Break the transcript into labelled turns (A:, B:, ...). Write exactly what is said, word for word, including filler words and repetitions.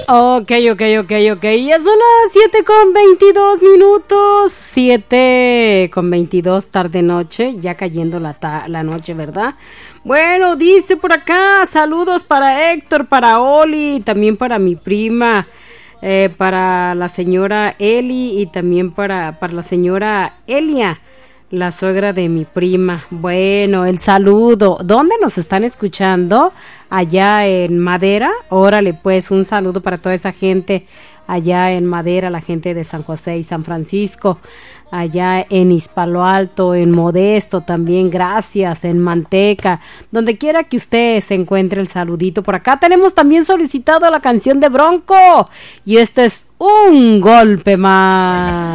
A: Ok, ok, ok, ok. Ya son las siete con veintidós minutos. siete con veintidós tarde noche. Ya cayendo la, ta- la noche, ¿verdad? Bueno, dice por acá. Saludos para Héctor, para Oli, también para mi prima, eh, para la señora Eli y también para, para la señora Elia, la suegra de mi prima. Bueno, el saludo. ¿Dónde nos están escuchando? Allá en Madera. Órale, pues un saludo para toda esa gente allá en Madera, la gente de San José y San Francisco, allá en Hispalo Alto, en Modesto también, gracias, en Manteca, donde quiera que usted se encuentre, el saludito. Por acá tenemos también solicitado la canción de Bronco y este es Un Golpe Más.